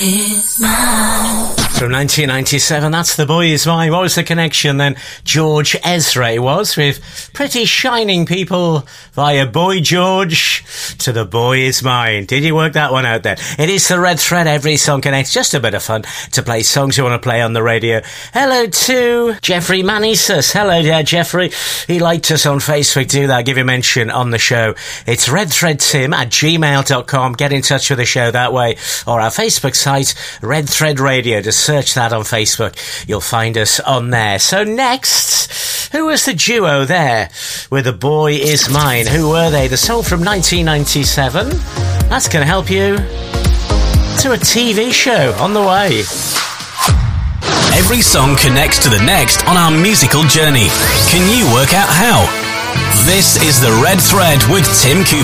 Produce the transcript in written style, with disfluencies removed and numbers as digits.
Is mine. From 1997, that's The Boy Is Mine. What was the connection then? George Ezra was with Pretty Shining People via Boy George to The Boy Is Mine. Did you work that one out then? It is the Red Thread. Every song connects. Just a bit of fun to play songs you want to play on the radio. Hello to Jeffrey Manisus. Hello there, Jeffrey. He liked us on Facebook. Do that. Give him mention on the show. It's redthreadtim@gmail.com. Get in touch with the show that way. Or our Facebook site, Red Thread Radio. Just search that on Facebook. You'll find us on there. So next, who was the duo there with The Boy Is Mine? Who were they? The song from 1997. That's going to help you to a TV show on the way. Every song connects to the next on our musical journey. Can you work out how? This is The Red Thread with Tim Cooper.